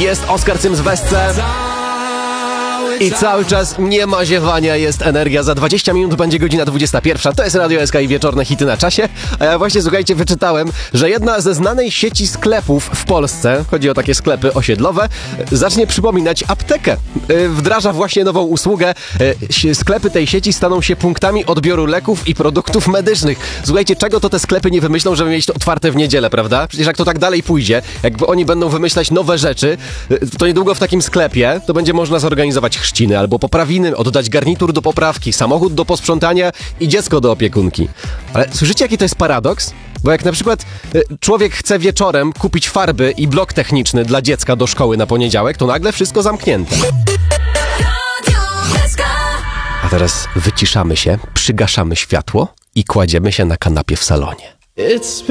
Jest Oskar Cyms w Wesce. I cały czas nie ma ziewania, jest energia. Za 20 minut będzie godzina 21. To jest Radio SK i wieczorne hity na czasie. A ja właśnie, słuchajcie, wyczytałem, że jedna ze znanej sieci sklepów w Polsce, chodzi o takie sklepy osiedlowe, zacznie przypominać aptekę. Wdraża właśnie nową usługę. Sklepy tej sieci staną się punktami odbioru leków i produktów medycznych. Słuchajcie, czego to te sklepy nie wymyślą, żeby mieć to otwarte w niedzielę, prawda? Przecież jak to tak dalej pójdzie, jakby oni będą wymyślać nowe rzeczy, to niedługo w takim sklepie to będzie można zorganizować chrzciny albo poprawiny, oddać garnitur do poprawki, samochód do posprzątania i dziecko do opiekunki. Ale słyszycie, jaki to jest paradoks? Bo jak na przykład człowiek chce wieczorem kupić farby i blok techniczny dla dziecka do szkoły na poniedziałek, to nagle wszystko zamknięte. A teraz wyciszamy się, przygaszamy światło i kładziemy się na kanapie w salonie.